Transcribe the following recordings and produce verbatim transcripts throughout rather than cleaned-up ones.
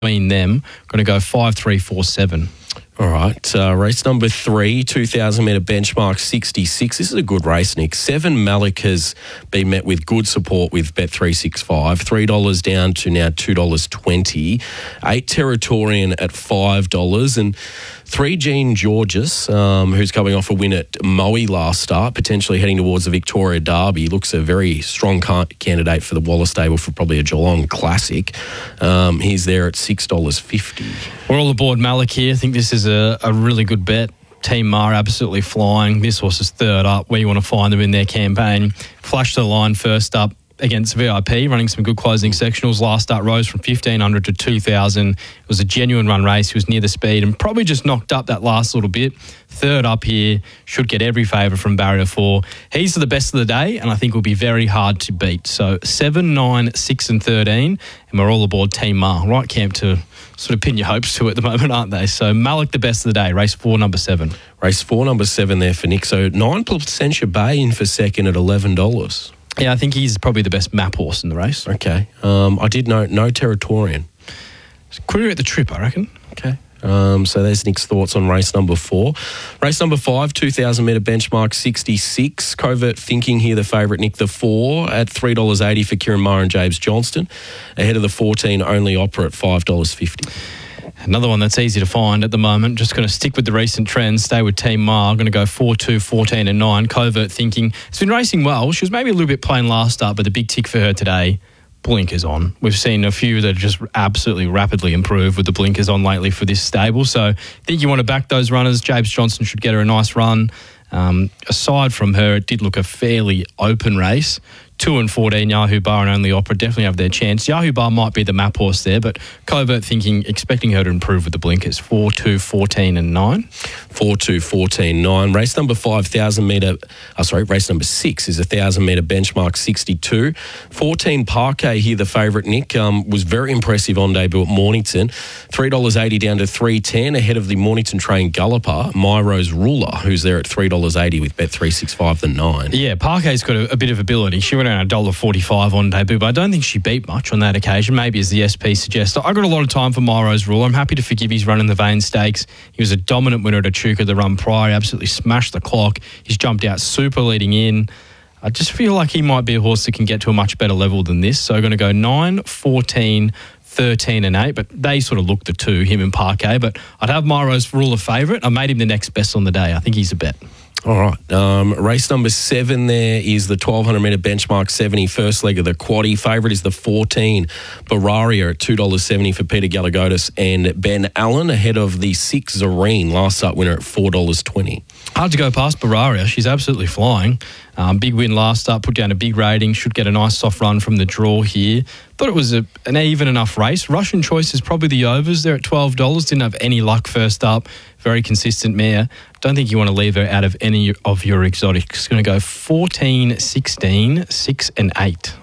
between them. Going to go five, three, four, seven. All right, uh, race number three, two thousand metre benchmark sixty-six. This is a good race, Nick. Seven Malik has been met with good support with Bet three sixty-five. three dollars down to now two dollars twenty. Eight Territorian at five dollars. And three Jean Georges, um, who's coming off a win at Moe last start, potentially heading towards the Victoria Derby. Looks a very strong ca- candidate for the Wallace stable for probably a Geelong Classic. Um, he's there at six dollars fifty. We're all aboard Malik here. I think this is a, a really good bet. Team Mar absolutely flying. This horse is third up where you want to find them in their campaign. Flashed the line first up against V I P, running some good closing sectionals. Last start rose from fifteen hundred to two thousand. It was a genuine run race. He was near the speed and probably just knocked up that last little bit. Third up here, should get every favour from barrier four. He's the best of the day and I think will be very hard to beat. So seven, nine, six and thirteen, and we're all aboard Team Mar. Right camp to sort of pin your hopes to at the moment, aren't they? So Malik the best of the day, race four, number seven. Race four, number seven there for Nick. So nine Placentia Bay in for second at eleven dollars. Yeah, I think he's probably the best map horse in the race. Okay. Um, I did note no Territorian. Quicker at the trip, I reckon. Okay. Um, so there's Nick's thoughts on race number four. Race number five, two thousand metre benchmark sixty-six. Covert Thinking here, the favourite, Nick, the four at three dollars eighty for Kieran Maher and James Johnston. Ahead of the fourteen, Only Opera at five dollars fifty. Another one that's easy to find at the moment. Just going to stick with the recent trends, stay with Team Mar. Going to go four, two, fourteen and nine. Covert Thinking. It's been racing well. She was maybe a little bit plain last start, but the big tick for her today, blinkers on. We've seen a few that just absolutely rapidly improve with the blinkers on lately for this stable. So I think you want to back those runners. James Johnston should get her a nice run. Um, aside from her, it did look a fairly open race. two and fourteen, Yahoo Bar and Only Opera definitely have their chance. Yahoo Bar might be the map horse there, but Covert Thinking, expecting her to improve with the blinkers. four, two, fourteen and nine. four, two, fourteen, nine. Race number five, one thousand metre, oh, sorry, race number six is a one thousand metre benchmark sixty-two. fourteen Parquet here, the favourite, Nick, um, was very impressive on debut at Mornington. three dollars eighty down to three ten, ahead of the Mornington trained galloper, Myro's Ruler, who's there at three dollars eighty with Bet three sixty-five, the nine. Yeah, Parquet's got a, a bit of ability. She went around one dollar forty-five on debut, but I don't think she beat much on that occasion, maybe as the S P suggests. I got a lot of time for Myro's Ruler. I'm happy to forgive his run in the Vane Stakes. He was a dominant winner at Echuca the run prior. He absolutely smashed the clock. He's jumped out super leading in. I just feel like he might be a horse that can get to a much better level than this. So I'm going to go nine, fourteen, thirteen and eight, but they sort of look the two, him and Parquet. But I'd have Myro's Ruler favourite. I made him the next best on the day. I think he's a bet. All right. Um, race number seven there is the twelve hundred metre benchmark seventy, first leg of the quaddie. Favourite is the fourteen, Bararia at two dollars seventy for Peter Galagotis and Ben Allen, ahead of the six, Zareen, last start winner at four dollars twenty. Hard to go past Bararia. She's absolutely flying. Um, big win last start, put down a big rating, should get a nice soft run from the draw here. Thought it was a, an even enough race. Russian Choice is probably the overs. They're at twelve dollars. Didn't have any luck first up. Very consistent mare. Don't think you want to leave her out of any of your exotics. Going to go fourteen, sixteen, six and eight.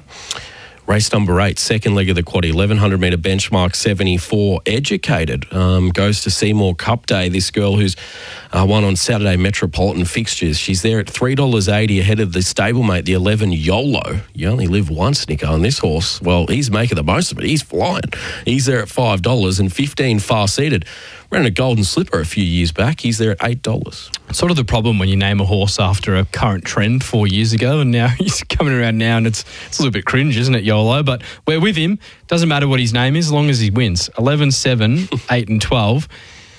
Race number eight, second leg of the quaddie, eleven hundred metre benchmark seventy-four. Educated um, goes to Seymour Cup Day. This girl who's uh, won on Saturday Metropolitan fixtures. She's there at three dollars eighty ahead of the stablemate, the eleven YOLO. You only live once, Nico, on this horse. Well, he's making the most of it. He's flying. He's there at five dollars, and fifteen Far Seated. Ran a Golden Slipper a few years back. He's there at eight dollars. It's sort of the problem when you name a horse after a current trend four years ago, and now he's coming around now, and it's it's a little bit cringe, isn't it, YOLO? But we're with him. Doesn't matter what his name is, as long as he wins. eleven, seven, eight and twelve.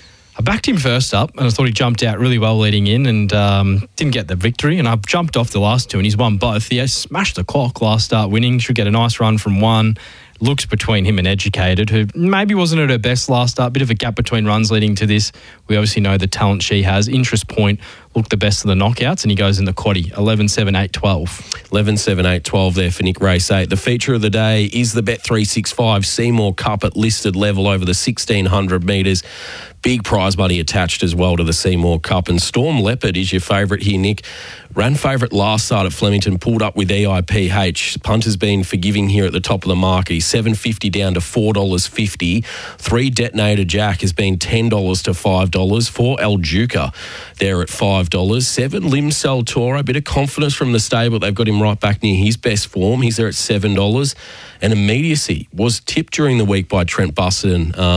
I backed him first up, and I thought he jumped out really well leading in and um, didn't get the victory. And I've jumped off the last two, and he's won both. He has smashed the clock last start winning. Should get a nice run from one. Looks between him and Educated, who maybe wasn't at her best last start. Bit of a gap between runs leading to this. We obviously know the talent she has. Interest Point looked the best of the knockouts, and he goes in the quaddie, eleven, seven, eight, twelve. eleven, seven, eight, twelve there for Nick, race eight. The feature of the day is the Bet three sixty-five Seymour Cup at listed level over the sixteen hundred metres. Big prize money attached as well to the Seymour Cup. And Storm Leopard is your favourite here, Nick. Ran favourite last start at Flemington, pulled up with E I P H. Punter's been forgiving here at the top of the market. He's seven dollars fifty down to four dollars fifty. Three Detonator Jack has been ten dollars to five dollars. Four El Duca there at five dollars. Seven Limcel Toro, a bit of confidence from the stable. They've got him right back near his best form. He's there at seven dollars. And Immediacy was tipped during the week by Trent Buston. Um,